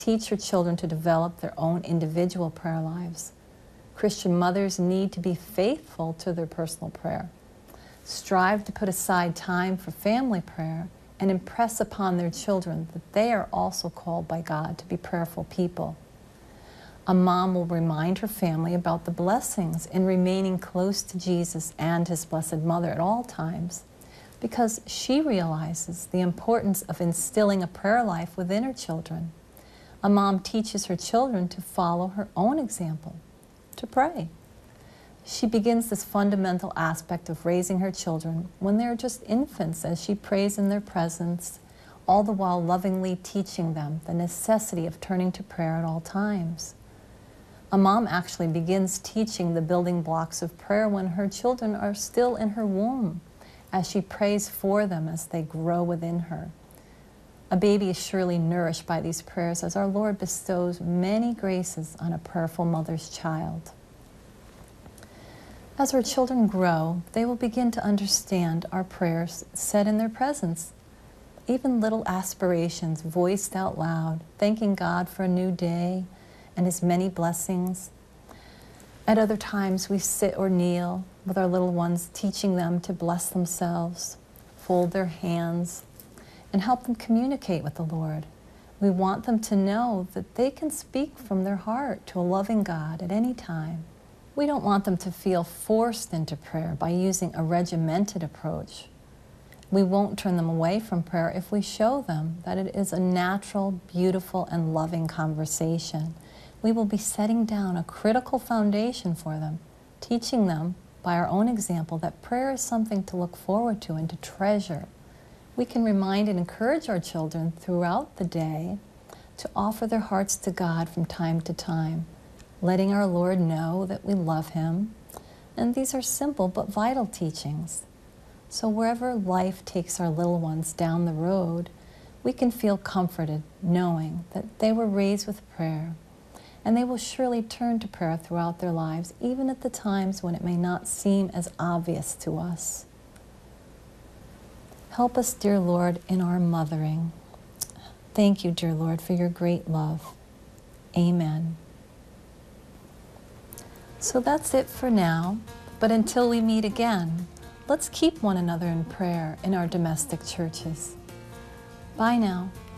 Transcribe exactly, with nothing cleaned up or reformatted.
teach your children to develop their own individual prayer lives. Christian mothers need to be faithful to their personal prayer. Strive to put aside time for family prayer and impress upon their children that they are also called by God to be prayerful people. A mom will remind her family about the blessings in remaining close to Jesus and His Blessed Mother at all times, because she realizes the importance of instilling a prayer life within her children. A mom teaches her children to follow her own example, to pray. She begins this fundamental aspect of raising her children when they're just infants as she prays in their presence, all the while lovingly teaching them the necessity of turning to prayer at all times. A mom actually begins teaching the building blocks of prayer when her children are still in her womb, as she prays for them as they grow within her. A baby is surely nourished by these prayers as our Lord bestows many graces on a prayerful mother's child. As our children grow, they will begin to understand our prayers said in their presence, even little aspirations voiced out loud, thanking God for a new day and His many blessings. At other times, we sit or kneel with our little ones, teaching them to bless themselves, fold their hands, and help them communicate with the Lord. We want them to know that they can speak from their heart to a loving God at any time. We don't want them to feel forced into prayer by using a regimented approach. We won't turn them away from prayer if we show them that it is a natural, beautiful, and loving conversation. We will be setting down a critical foundation for them, teaching them by our own example that prayer is something to look forward to and to treasure. We can remind and encourage our children throughout the day to offer their hearts to God from time to time, letting our Lord know that we love Him. And these are simple but vital teachings. So wherever life takes our little ones down the road, we can feel comforted knowing that they were raised with prayer, and they will surely turn to prayer throughout their lives, even at the times when it may not seem as obvious to us. Help us, dear Lord, in our mothering. Thank you, dear Lord, for your great love. Amen. So that's it for now, but until we meet again, let's keep one another in prayer in our domestic churches. Bye now.